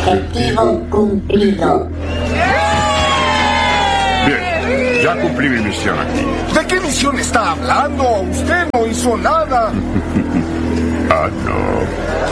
Objetivo cumplido. Bien, ya cumplí mi misión aquí. ¿De qué misión está hablando? Usted no hizo nada. Ah, no.